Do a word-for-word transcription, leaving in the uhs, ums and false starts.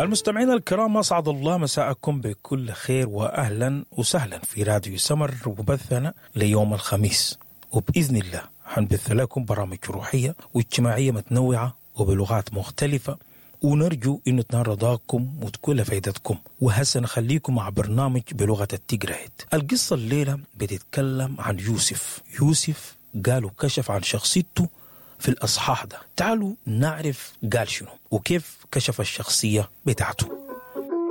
المستمعين الكرام، أسعد الله مساءكم بكل خير وأهلا وسهلا في راديو سمر وبثنا ليوم الخميس، وبإذن الله حنبث لكم برامج روحية واجتماعية متنوعة وبلغات مختلفة، ونرجو أن تنال رضاكم وتكون فايدتكم. وهسه نخليكم مع برنامج بلغة التيجرايت. القصة الليلة بتتكلم عن يوسف. يوسف قالوا كشف عن شخصيته في الأصحاح ده. تعالوا نعرف قال شنو وكيف كشف الشخصية بتاعته.